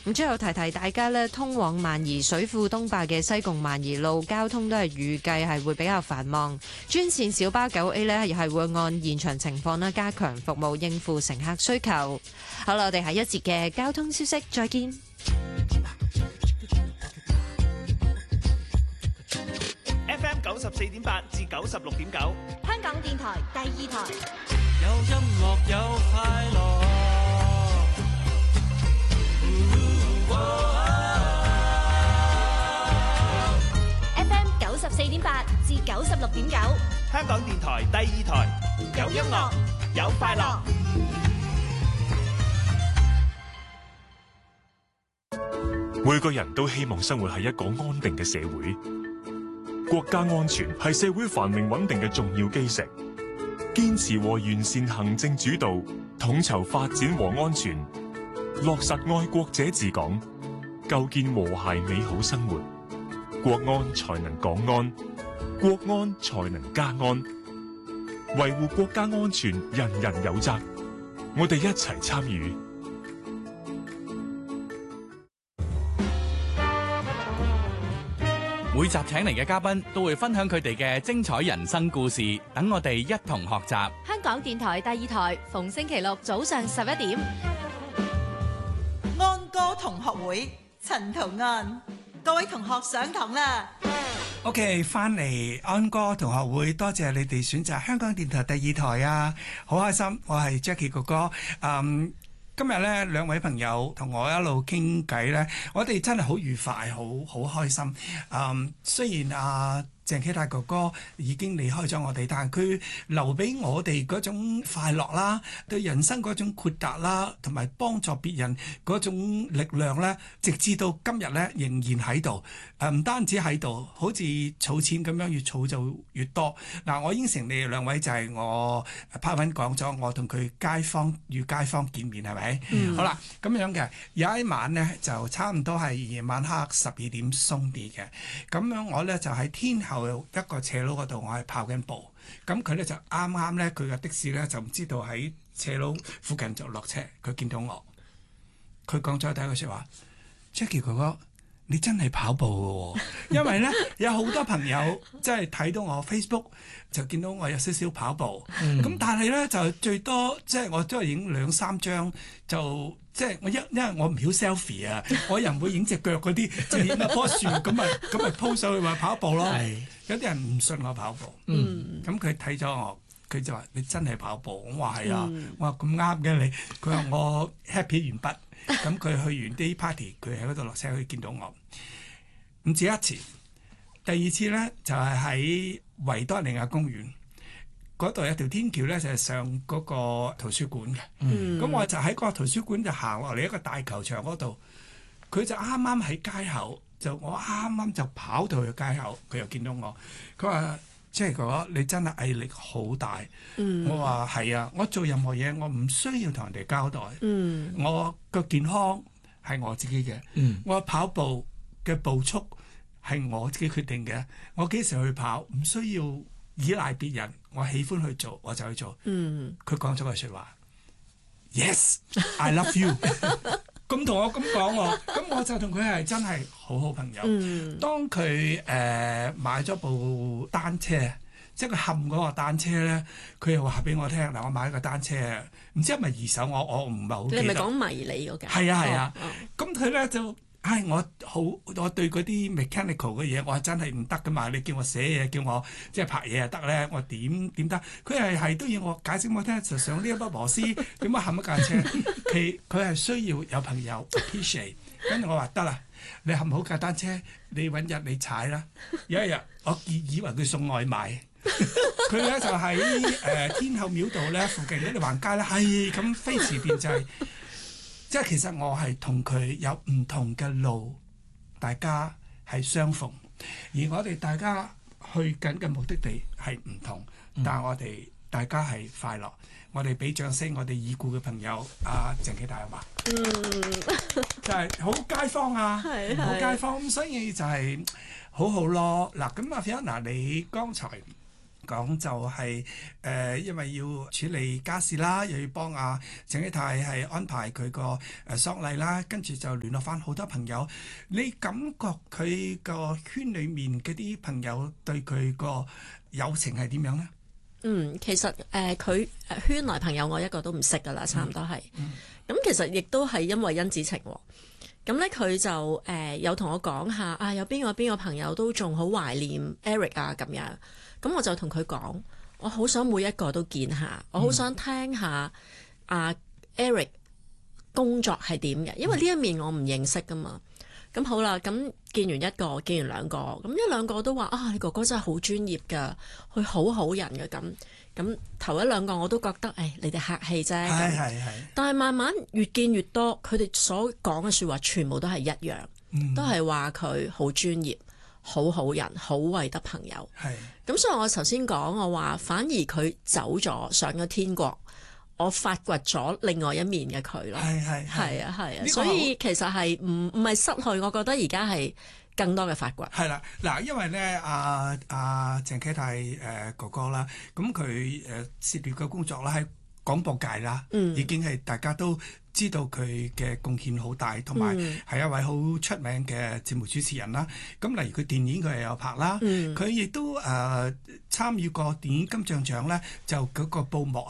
咁最後提提大家咧，通往萬宜水庫東壩嘅西貢萬宜路交通都係預計係會比較繁忙，專線小巴9A 呢亦係會按現場情況啦加強服務，應付乘客需求。好啦，我哋下一節嘅交通消息再見。 FM 94.8至96.9， 香港電台第二台。 有音樂有快樂。 FM 94.8至96.9， 香港電台第二台，有音樂有快樂。 每個人都希望生活喺一個安定嘅社會，國家安全係社會繁榮穩定嘅重要基石。堅持和完善行政主導，統籌發展和安全，落實愛國者治港，構建和諧美好生活。國安才能港安，國安才能家安。維護國家安全，人人有責。我哋一齊參與。 每集請嚟嘅嘉賓都會分享佢哋嘅精彩人生故事，等我哋一同學習。 香港電台第二台，逢星期六早上11點， 安歌同學會陳圖安，各位同學上堂啦。 OK， 翻嚟安歌同學會，多謝你哋選擇香港電台第二台啊，好開心，我係 Jackie 哥哥。今日咧兩位朋友同我一路傾偈咧，我哋真係好愉快，好開心。雖然鄭啟泰哥哥已經離開咗我哋，但係佢留俾我哋嗰種快樂啦，對人生嗰種豁達啦，同埋幫助別人嗰種力量咧，直至到今日咧仍然喺度。唔單止喺度，好似儲錢咁樣，越儲就越多。嗱，我應承你哋兩位就係我柏文講咗，我同佢與街坊見面係咪？好啦，咁樣嘅有一晚咧就差唔多係晚黑12點鬆啲嘅，咁樣我咧就喺天後一個斜路嗰度，我係跑緊步，咁佢咧就啱啱咧佢嘅的士咧就唔知道喺斜路附近就落車，佢見到我，佢講咗第一句説話 Jackie 哥哥，你真係跑步嘅喎，因為咧有好多朋友即係睇到我 Facebook 就見到我有少少跑步，咁但係咧就最多即係我都係影2-3張，就即係因為我唔曉 selfie 啊，我又唔會影隻腳嗰啲，即係影一棵樹咁咪 po 上去話跑步咯。有啲人唔信我跑步，咁佢睇咗我，佢就話你真係跑步，我話係啊，我話咁啱嘅你，佢話我 happy 完畢。咁佢去完啲 party，佢喺嗰度落車，佢見到我。唔止一次，第二次咧就係喺維多利亞公園嗰度有條天橋咧，就係上嗰個圖書館嘅。咁我就喺嗰個圖書館就行落嚟一個大球場嗰度，佢就啱啱喺街口，我啱啱就跑到去街口，佢又見到我，佢話即係講你真係毅力好大。我話係啊，我做任何嘢我唔需要同人哋交代。我個健康係我自己嘅。我跑步嘅步速係我自己決定嘅。我幾時去跑唔需要依賴別人，我喜歡去做我就去做。佢講咗句説話 ，Yes, I love you 。咁同我咁講喎，咁我就同佢係真係好好朋友。當佢買咗部單車，即係佢冚嗰個單車咧，佢又話俾我聽嗱，我買一個單車，唔知係咪二手，我唔係好記得。 你係咪講迷你嗰架？ 係啊，咁佢咧就我對嗰啲 mechanical 嘅嘢，我係真係唔得噶嘛。你叫我寫嘢，叫我即係拍嘢就得咧，我點得？佢係都要我解釋我聽，就上呢一筆螺絲點解冚一架車？佢係需要有朋友 appreciate。跟住我話得啦，你冚好架單車，你揾日你踩啦。有一日我以為佢送外賣，佢咧就喺天后廟道咧附近嗰條橫街咧，係咁飛馳便滯。即係其實我係同佢有唔同嘅路，大家係相逢，而我哋大家去緊嘅目的地係唔同，但係我哋大家係快樂。我哋俾掌聲，我哋已故嘅朋友鄭啟泰話，就係好街坊啊，好街坊，所以就係好好咯。嗱，咁Fiona，你剛才講就係、因為要處理家事啦，又要幫鄭啟泰係安排佢個喪禮啦，跟住就聯絡翻好多朋友。你感覺佢個圈裡面嗰啲朋友對佢個友情係點樣呢？ 其實佢圈內朋友我一個都唔識噶啦，差唔多係。咁其實亦都係因為甄子晴喎。咁咧佢就有同我講下有邊個朋友都仲好懷念 Eric 啊咁樣。咁我就同佢講，我好想每一個都見下，我好想聽下Eric 工作係點嘅，因為呢一面我唔認識噶嘛。咁好啦，咁見完一個，見完兩個，咁一兩個都話你哥哥真係好專業㗎，佢好人嘅咁頭一兩個我都覺得你哋客氣啫。係。但係慢慢越見越多，佢哋所講嘅説話全部都係一樣，都係話佢好專業、好人、好為得朋友。咁所以我頭先講我話，反而佢走咗上咗天國。我發掘咗另外一面嘅佢咯，係啊，所以其實係唔係失去，我覺得而家係更多嘅發掘。係啦，嗱，因為咧鄭啟泰哥哥啦，咁佢涉獵嘅工作啦喺廣播界啦，已經係大家都知道佢嘅貢獻好大，同埋係一位好出名嘅節目主持人啦。咁例如佢電影佢又有拍啦，佢亦都參與過電影金像獎咧，就嗰個布幕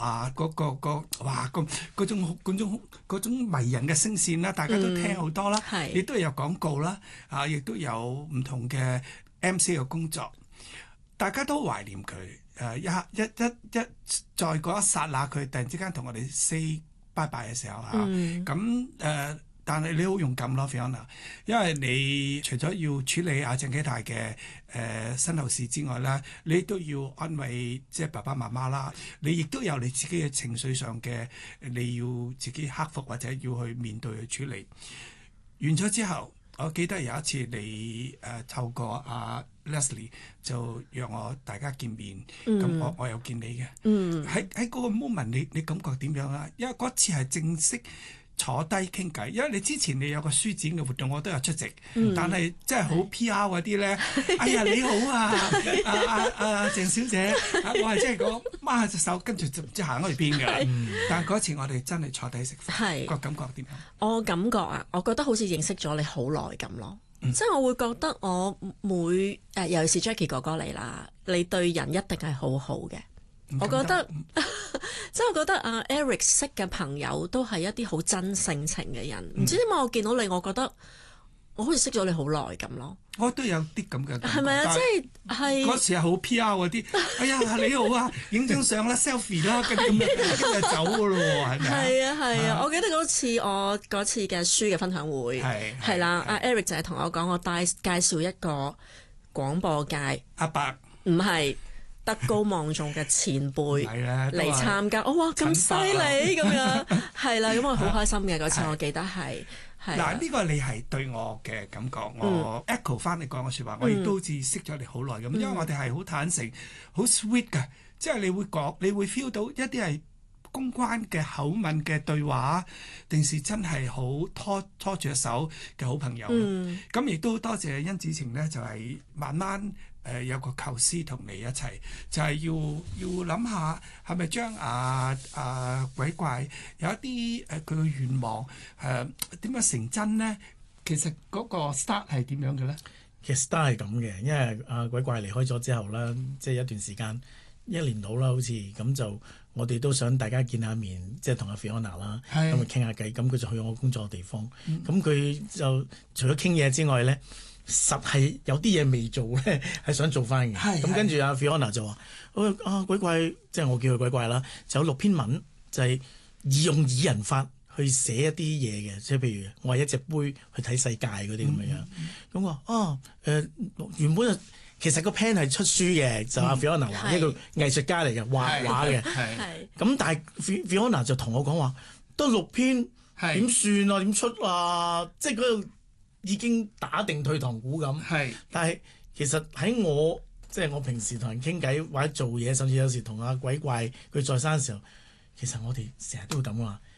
嗰種迷人嘅聲線啦，大家都聽好多啦，亦都有廣告啦，亦都有唔同嘅 MC 嘅工作，大家都懷念佢。一在嗰一剎那，佢突然之間同我哋 say bye bye 嘅時候但係你好勇敢咯 Fiona， 因為你除咗要處理鄭啟泰嘅身後事之外咧，你都要安慰即係爸爸媽媽啦，你亦都有你自己嘅情緒上嘅，你要自己克服或者要去面對去處理。完咗之後，我記得有一次你透過Leslie 就讓我大家見面，咁我有見你嘅。喺嗰個 moment 你感覺點樣啊？因為嗰次係正式坐低傾偈，因為你之前你有個書展嘅活動我都有出席，但係真係好 PR 嗰啲咧，哎呀你好啊，鄭小姐，我係真係講掹下隻手，跟住就唔知行咗去邊㗎。但係嗰次我哋真係坐低食飯，個感覺點樣？我感覺我覺得好似認識咗你好耐咁咯。即係我會覺得我尤其是 Jackie 哥哥嚟啦，你對人一定係好好嘅。我覺得即係我覺得Eric 識嘅朋友都係一啲好真性情嘅人。唔知點解我見到你，我覺得我好似識咗你好耐咁咯。我都有啲咁嘅，係咪啊？即係嗰時係好 PR 嗰啲，哎呀你好啊，影張相啦 selfie 啦，跟住咁樣就走噶咯喎，係咪？係啊！我記得嗰次嘅書嘅分享會係啦，Eric 就係同我講，我介紹一個廣播界阿伯，唔係德高望重嘅前輩嚟參加。哇咁犀利咁樣，係啦，咁我好開心嘅嗰次，我記得係。嗱，呢個你係對我嘅感覺，我 echo 翻你講嘅説話，我亦都好似識咗你好耐咁，因為我哋係好坦誠、好 sweet 嘅，即係你會講，你會 feel 到一啲係公關嘅口吻嘅對話，定是真係好拖住手嘅好朋友。咁亦都多謝甄子晴呢，就係慢慢有個構思同你一齊，就係要諗下係咪將鬼怪有一啲佢嘅願望點樣成真呢？其實嗰個 start 係點樣嘅咧？其實 start 係咁嘅，因為鬼怪離開咗之後啦，即係一段時間1年到啦，好似咁就我哋都想大家見下面，即係同阿 Fiona 啦，咁啊傾下偈。咁佢就去我工作嘅地方，咁佢就除咗傾嘢之外咧，實係有啲嘢未做咧，係想做翻嘅。咁跟住阿 Fiona 就話：鬼怪，即係我叫佢鬼怪啦，就有6篇文，就係用擬人法去寫一啲嘢嘅，即係譬如我係一隻杯去睇世界嗰啲咁嘅樣。咁我原本其實個 plan 係出書嘅，就阿 Fiona 話一個藝術家嚟嘅，畫畫嘅。咁但係 Fiona 就同我講話，得6篇點算啊？點出啊？即係嗰度已經打定退堂鼓咁。但係其實喺即係我平時同人傾偈或者做嘢，甚至有時同阿鬼怪佢在生嘅時候，其實我哋成日都會咁話。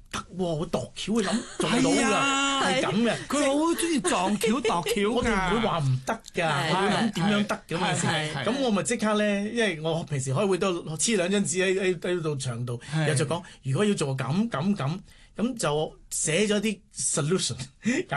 得喎，我度橋去諗做到㗎，係咁嘅。 佢好中意撞橋度橋㗎。 我哋唔會話唔得㗎，我會諗點樣得咁嘅先。咁我咪即刻咧，因為我平時開會都黐兩張紙喺度牆度，又就講如果要做咁就寫咗啲 solution 解